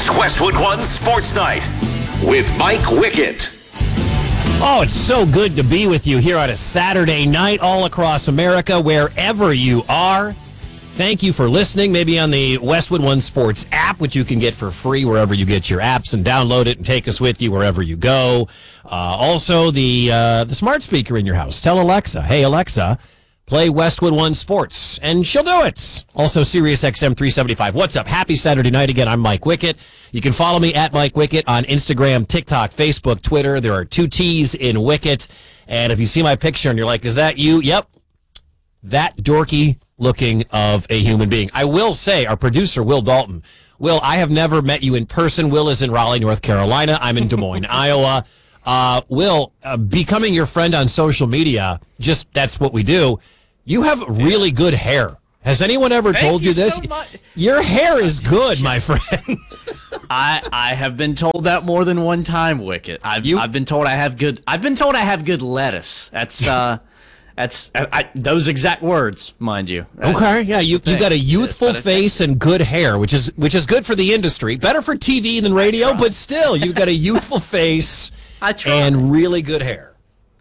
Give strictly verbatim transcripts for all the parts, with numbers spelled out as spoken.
It's Westwood One Sports Night with Mike Wickett. Oh, it's so good to be with you here on a Saturday night all across America, wherever you are. Thank you for listening, maybe on the Westwood One Sports app, which you can get for free wherever you get your apps, and download it and take us with you wherever you go. Uh, also, the uh, the smart speaker in your house. Tell Alexa, hey, Alexa, play Westwood One Sports, and she'll do it. Also, Sirius X M three seventy-five. What's up? Happy Saturday night again. I'm Mike Wickett. You can follow me at Mike Wickett on Instagram, TikTok, Facebook, Twitter. There are two T's in Wickett. And if you see my picture and you're like, is that you? Yep. That dorky looking of a human being. I will say, our producer, Will Dalton. Will, I have never met you in person. Will is in Raleigh, North Carolina. I'm in Des Moines, Iowa. Uh, Will, uh, becoming your friend on social media, just that's what we do. You have really good hair. Has anyone ever Thank told you, you this? So much. Your hair is good, my friend. I I have been told that more than one time, Wickett. I've You- I've been told I have good. I've been told I have good lettuce. That's uh, that's I, I, those exact words, mind you. Okay, yeah, you you got a youthful Yes, but I face and good hair, which is which is good for the industry. Better for T V than radio, but still, you've got a youthful face I try. and really good hair.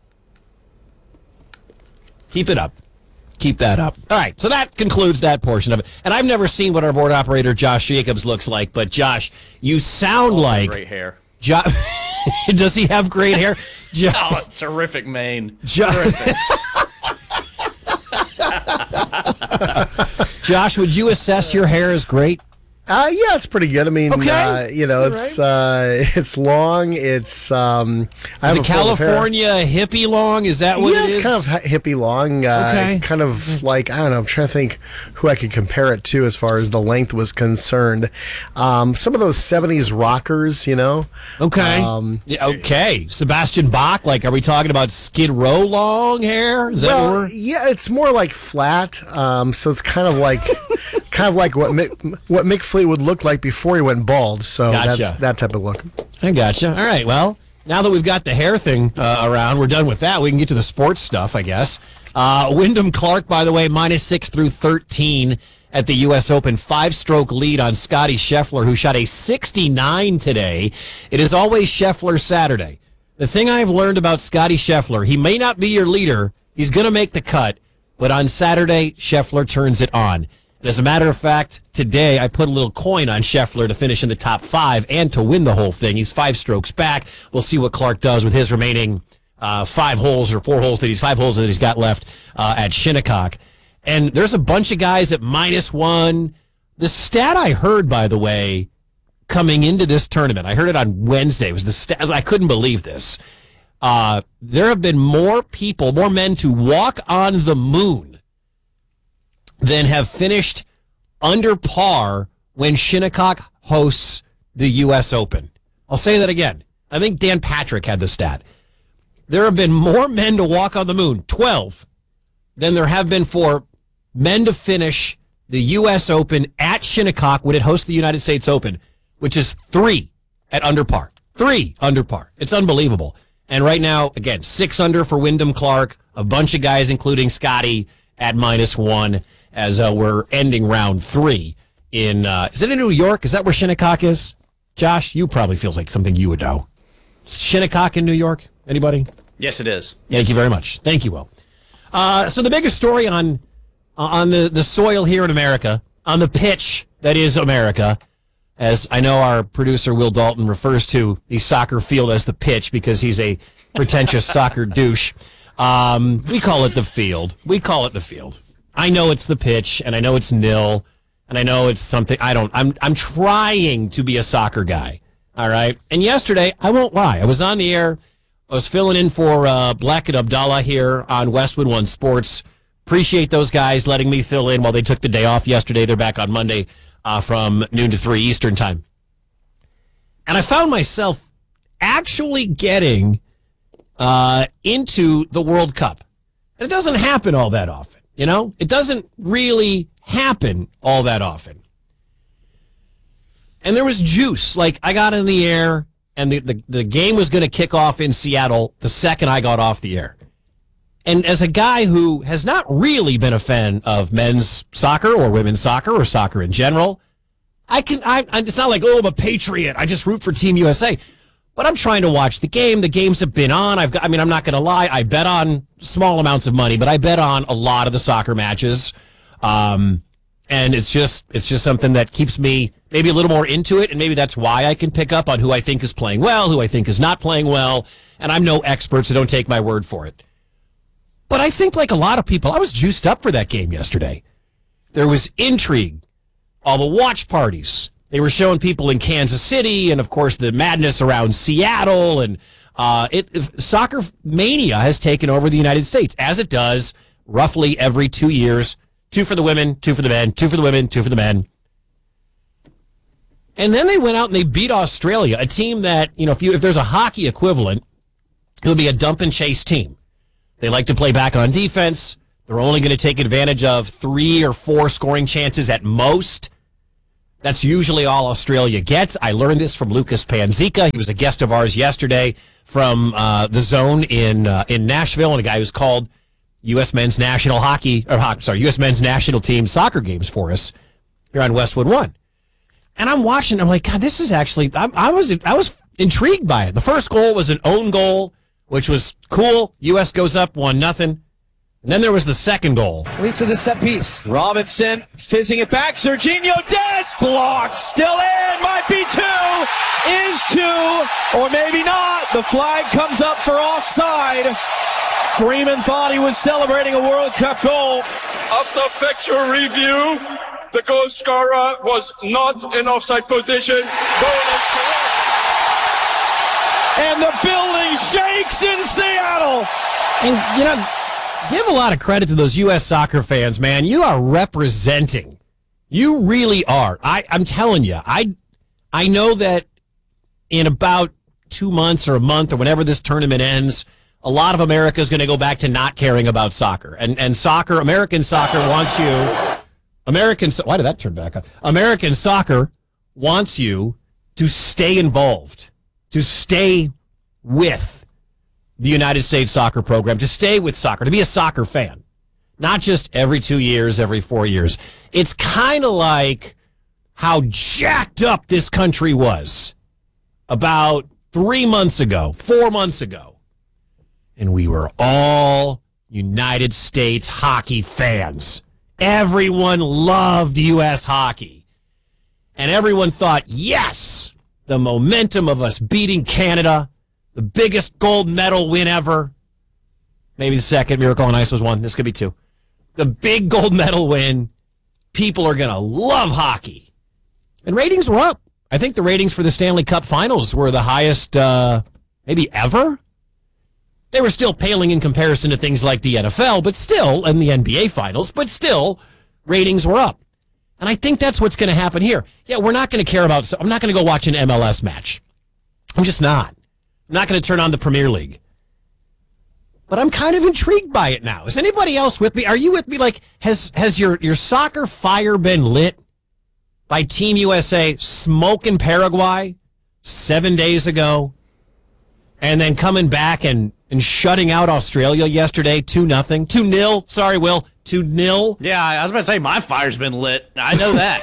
Keep it up. Keep that up. All right, so that concludes that portion of it. And I've never seen what our board operator, Josh Jacobs, looks like, but Josh, you sound like... Great hair. Jo- Does he have great hair? Jo- Oh, terrific mane. Jo- Terrific. Josh, would you assess your hair as great? Uh, yeah, it's pretty good. I mean, Okay. uh, you know, All it's uh, it's long. It's um, I have Is it a full of hair. California hippie long? Is that what yeah, it is? it's kind of hi- hippie long. Uh, Okay. Kind of like, I don't know, I'm trying to think who I could compare it to as far as the length was concerned. Um, some of those seventies rockers, you know. Okay. Um, Yeah, okay. Sebastian Bach, like, are we talking about Skid Row long hair? Is that what well, we're... yeah, it's more like flat. Um, so it's kind of like, kind of like what Mick, what Mick Fleetwood looked like before he went bald. So Gotcha. that's that type of look. I gotcha. All right, well, now that we've got the hair thing uh, around, we're done with that. We can get to the sports stuff, I guess. Uh, Wyndham Clark, by the way, minus six through thirteen at the U S Open. Five-stroke lead on Scotty Scheffler, who shot a sixty-nine today. It is always Scheffler Saturday. The thing I've learned about Scotty Scheffler, he may not be your leader. He's going to make the cut. But on Saturday, Scheffler turns it on. And as a matter of fact, today I put a little coin on Scheffler to finish in the top five and to win the whole thing. He's five strokes back. We'll see what Clark does with his remaining uh, five holes or four holes that he's five holes that he's got left uh, at Shinnecock. And there's a bunch of guys at minus one. The stat I heard, by the way, coming into this tournament, I heard it on Wednesday, was the stat. I couldn't believe this. Uh, there have been more people, more men to walk on the moon than have finished under par when Shinnecock hosts the U S Open. I'll say that again. I think Dan Patrick had the stat. There have been more men to walk on the moon, twelve, than there have been for men to finish the U S Open at Shinnecock when it hosts the United States Open, which is three at under par. Three under par. It's unbelievable. And right now, again, six under for Wyndham Clark, a bunch of guys, including Scotty, at minus one as uh, we're ending round three in, uh, is it in New York? Is that where Shinnecock is? Josh, you probably feels like something you would know. Is Shinnecock in New York? Anybody? Yes, it is. Thank you very much. Thank you, Will. Uh, so the biggest story on on the, the soil here in America, on the pitch that is America, as I know our producer Will Dalton refers to the soccer field as the pitch because he's a pretentious soccer douche. Um, we call it the field. We call it the field. I know it's the pitch, and I know it's nil, and I know it's something. I don't. I'm I'm trying to be a soccer guy. All right. And yesterday, I won't lie, I was on the air. I was filling in for uh, Black and Abdallah here on Westwood One Sports. Appreciate those guys letting me fill in while they took the day off yesterday. They're back on Monday uh, from noon to three Eastern time. And I found myself actually getting uh, into the World Cup. And it doesn't happen all that often, you know? It doesn't really happen all that often. And there was juice. Like, I got in the air, and the, the, the game was going to kick off in Seattle the second I got off the air. And as a guy who has not really been a fan of men's soccer or women's soccer or soccer in general, I can. I, I, it's not like, oh, I'm a patriot. I just root for Team U S A. But I'm trying to watch the game. The games have been on. I've got. I mean, I'm not going to lie. I bet on small amounts of money, but I bet on a lot of the soccer matches. Um, and it's just it's just something that keeps me maybe a little more into it, and maybe that's why I can pick up on who I think is playing well, who I think is not playing well. And I'm no expert, so don't take my word for it. But I think, like a lot of people, I was juiced up for that game yesterday. There was intrigue, all the watch parties. They were showing people in Kansas City, and of course the madness around Seattle, and uh, it soccer mania has taken over the United States, as it does roughly every two years. Two for the women, two for the men, two for the women, two for the men. And then they went out and they beat Australia, a team that, you know, if you if there's a hockey equivalent, it'll be a dump and chase team. They like to play back on defense. They're only going to take advantage of three or four scoring chances at most. That's usually all Australia gets. I learned this from Lucas Panzica. He was a guest of ours yesterday from uh, the Zone in uh, in Nashville, and a guy who's called U S men's national hockey, or sorry, U S men's national team soccer games for us here on Westwood One. And I'm watching. I'm like, God, this is actually. I, I was I was intrigued by it. The first goal was an own goal, which was cool. U S goes up one nothing. And then there was the second goal. Leads to the set piece. Robinson fizzing it back. Serginho Dest blocked. Still in. Might be two. Is two. Or maybe not. The flag comes up for offside. Freeman thought he was celebrating a World Cup goal. After factual review, the goal scorer was not in offside position. Goal is correct. And the building shakes in Seattle. And, you know, give a lot of credit to those U S soccer fans, man. You are representing. You really are. I, I'm telling you, I, I know that in about two months or a month or whenever this tournament ends, a lot of America is going to go back to not caring about soccer. And and soccer, American soccer wants you, American, why did that turn back on? American soccer wants you to stay involved, to stay with the United States soccer program, to stay with soccer, to be a soccer fan. Not just every two years, every four years. It's kind of like how jacked up this country was about three months ago, four months ago. And we were all United States hockey fans. Everyone loved U S hockey. And everyone thought, yes, the momentum of us beating Canada, the biggest gold medal win ever. Maybe the second. Miracle on Ice was one. This could be two. The big gold medal win. People are going to love hockey. And ratings were up. I think the ratings for the Stanley Cup Finals were the highest uh, maybe ever. They were still paling in comparison to things like the N F L, but still, and the N B A Finals, but still, ratings were up. And I think that's what's going to happen here. Yeah, we're not going to care about, I'm not going to go watch an M L S match. I'm just not. I'm not going to turn on the Premier League. But I'm kind of intrigued by it now. Is anybody else with me? Are you with me? Like, has has your, your soccer fire been lit by Team U S A smoking Paraguay seven days ago and then coming back and And shutting out Australia yesterday, two nothing, two nil. Sorry, Will, two nil. Yeah, I was about to say my fire's been lit. I know that.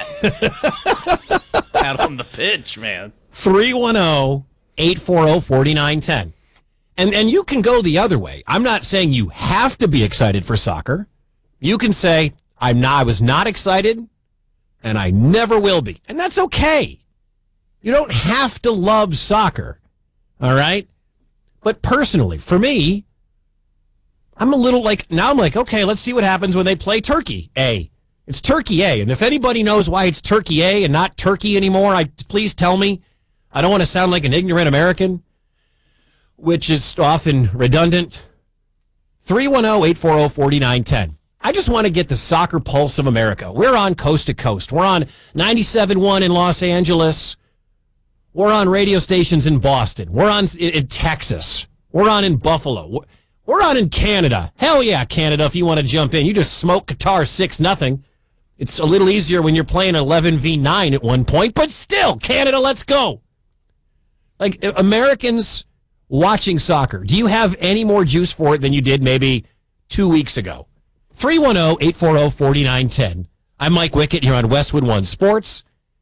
Out on the pitch, man. three one zero, eight four zero, four nine one zero. And and you can go the other way. I'm not saying you have to be excited for soccer. You can say, I'm not, I was not excited, and I never will be. And that's okay. You don't have to love soccer, all right? But personally, for me, I'm a little like, now I'm like, okay, let's see what happens when they play Turkey A. It's Turkey A. And if anybody knows why it's Turkey A and not Turkey anymore, I please tell me. I don't want to sound like an ignorant American, which is often redundant. three one zero, eight four zero, four nine one zero. I just want to get the soccer pulse of America. We're on coast to coast. We're on ninety-seven point one in Los Angeles. We're on radio stations in Boston. We're on in, in Texas. We're on in Buffalo. We're on in Canada. Hell yeah, Canada, if you want to jump in. You just smoke Qatar six nothing. It's a little easier when you're playing eleven v nine at one point, but still, Canada, let's go. Like, Americans watching soccer, do you have any more juice for it than you did maybe two weeks ago? three one zero, eight four zero, four nine one zero. I'm Mike Wickett here on Westwood One Sports.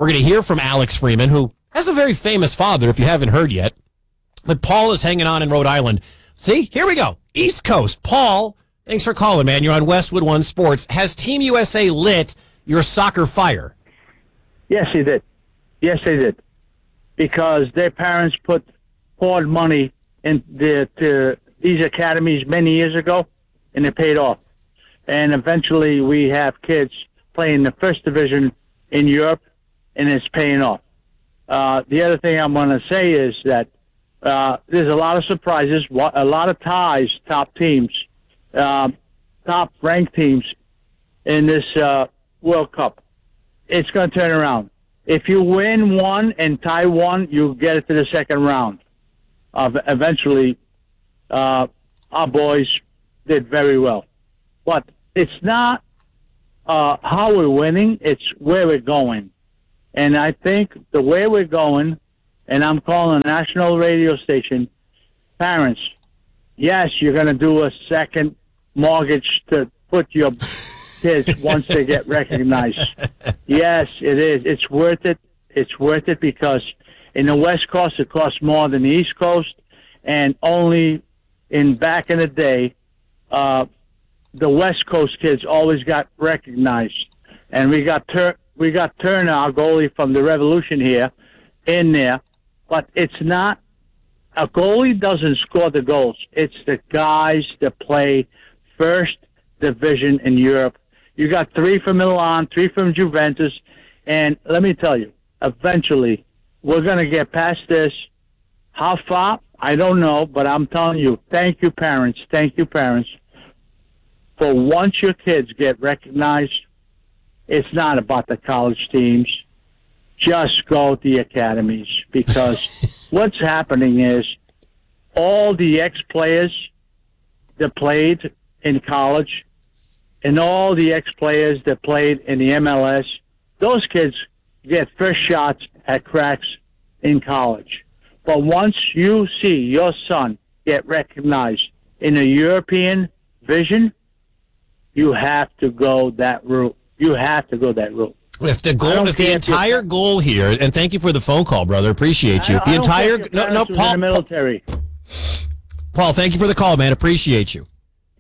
We're going to hear from Alex Freeman, who has a very famous father, if you haven't heard yet. But Paul is hanging on in Rhode Island. See, here we go. East Coast. Paul, thanks for calling, man. You're on Westwood One Sports. Has Team U S A lit your soccer fire? Yes, they did. Yes, they did. Because their parents put poured money into the, these academies many years ago, and it paid off. And eventually we have kids playing the first division in Europe, and it's paying off. Uh, the other thing I'm going to say is that uh, there's a lot of surprises, a lot of ties, top teams, uh, top-ranked teams in this uh, World Cup. It's going to turn around. If you win one and tie one, you get it to the second round. Uh, eventually, uh, our boys did very well. But it's not uh, how we're winning, it's where we're going. And I think the way we're going, and I'm calling a national radio station, parents, yes, you're going to do a second mortgage to put your kids once they get recognized. Yes, it is. It's worth it. It's worth it because in the West Coast, it costs more than the East Coast. And only in back in the day, uh, the West Coast kids always got recognized. And we got Tur- we got Turner, our goalie from the Revolution here, in there. But it's not, a goalie doesn't score the goals. It's the guys that play first division in Europe. You got three from Milan, three from Juventus. And let me tell you, eventually, we're going to get past this. How far? I don't know, but I'm telling you, thank you, parents. Thank you, parents. For once your kids get recognized, it's not about the college teams. Just go to the academies, because what's happening is all the ex-players that played in college and all the ex-players that played in the M L S, those kids get first shots at cracks in college. But once you see your son get recognized in a European vision, you have to go that route. You have to go that route. If the goal, if the entire goal here, and thank you for the phone call, brother, appreciate you. I, the I entire, don't no, no, Paul, in the military. Paul, thank you for the call, man. Appreciate you.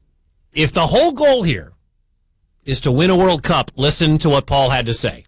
If the whole goal here is to win a World Cup, listen to what Paul had to say.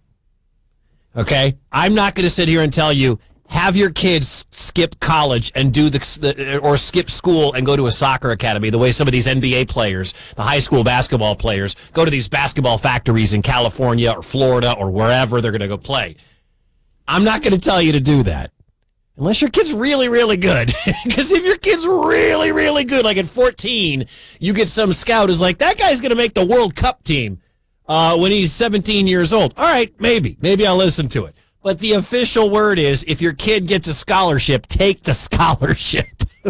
Okay? I'm not going to sit here and tell you, have your kids skip college and do the, or skip school and go to a soccer academy the way some of these N B A players, the high school basketball players, go to these basketball factories in California or Florida or wherever they're going to go play. I'm not going to tell you to do that. Unless your kid's really, really good. Because if your kid's really, really good, like at fourteen, you get some scout who's like, that guy's going to make the World Cup team uh, when he's seventeen years old. All right, maybe. Maybe I'll listen to it. But the official word is, if your kid gets a scholarship, take the scholarship.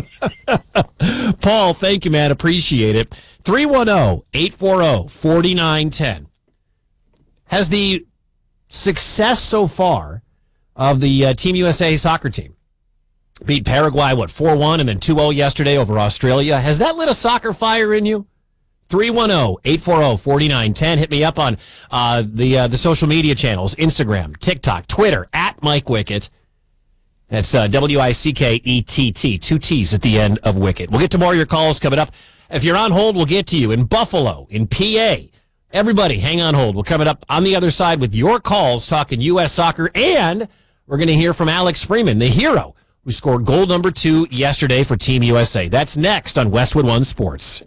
Paul, thank you, man. Appreciate it. three one zero, eight four zero, four nine one zero. Has the success so far of the uh, Team U S A soccer team beat Paraguay, what, four one and then two oh yesterday over Australia, has that lit a soccer fire in you? three one zero, eight four zero, four nine one zero. Hit me up on uh, the uh, the social media channels, Instagram, TikTok, Twitter, at Mike Wickett. That's uh, W I C K E T T, two T's at the end of Wickett. We'll get to more of your calls coming up. If you're on hold, we'll get to you in Buffalo, in P A. Everybody, hang on hold. We're coming up on the other side with your calls, talking U S soccer, and we're going to hear from Alex Freeman, the hero who scored goal number two yesterday for Team U S A. That's next on Westwood One Sports.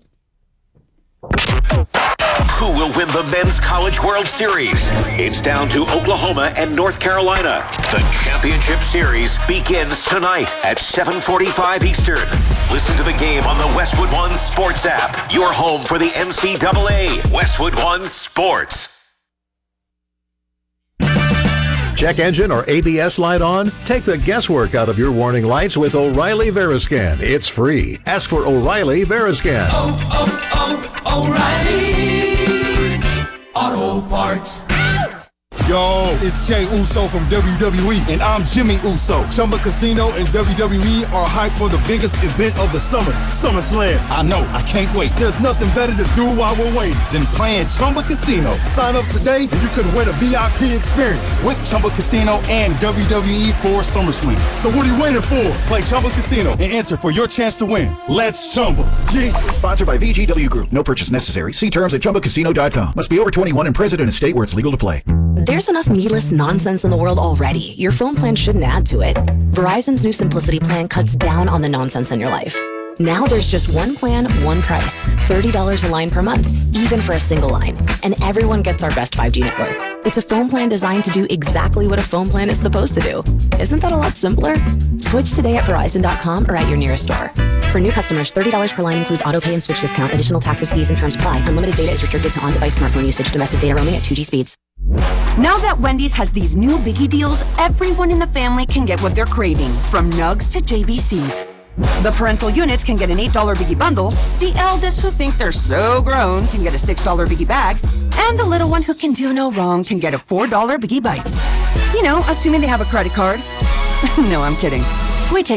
Who will win the Men's College World Series? It's down to Oklahoma and North Carolina. The championship series begins tonight at seven forty-five Eastern. Listen to the game on the Westwood One Sports app. Your home for the N C double A. Westwood One Sports. Check engine or A B S light on? Take the guesswork out of your warning lights with O'Reilly Veriscan. It's free. Ask for O'Reilly Veriscan. Oh, oh, oh, O'Reilly Auto Parts. Yo, it's Jay Uso from W W E, and I'm Jimmy Uso. Chumba Casino and W W E are hyped for the biggest event of the summer, SummerSlam. I know, I can't wait. There's nothing better to do while we're waiting than playing Chumba Casino. Sign up today and you could win a V I P experience with Chumba Casino and W W E for SummerSlam. So what are you waiting for? Play Chumba Casino and enter for your chance to win. Let's Chumba. Yeah. Sponsored by V G W Group. No purchase necessary. See terms at chumba casino dot com. Must be over twenty-one and present in a state where it's legal to play. There's enough needless nonsense in the world already. Your phone plan shouldn't add to it. Verizon's new Simplicity plan cuts down on the nonsense in your life. Now there's just one plan, one price. thirty dollars a line per month, even for a single line. And everyone gets our best five G network. It's a phone plan designed to do exactly what a phone plan is supposed to do. Isn't that a lot simpler? Switch today at Verizon dot com or at your nearest store. For new customers, thirty dollars per line includes auto pay and switch discount. Additional taxes, fees, and terms apply. Unlimited data is restricted to on-device smartphone usage. Domestic data roaming at two G speeds. Now that Wendy's has these new biggie deals, everyone in the family can get what they're craving, from nugs to J B Cs. The parental units can get an eight dollar biggie bundle, the eldest who think they're so grown can get a six dollar biggie bag, and the little one who can do no wrong can get a four dollar biggie bites. You know, assuming they have a credit card. No, I'm kidding. We take